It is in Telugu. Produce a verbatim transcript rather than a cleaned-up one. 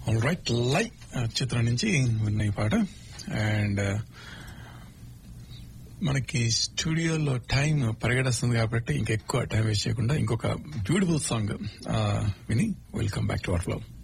ఆల్ రైట్ లై చిత్రం నుంచి విన్న ఈ పాట. అండ్ మనకి స్టూడియోలో టైం పరిగెడుస్తుంది కాబట్టి ఇంకెక్కువ టైం వేస్ట్ చేయకుండా ఇంకొక బ్యూటిఫుల్ సాంగ్ విని welcome back to our flow.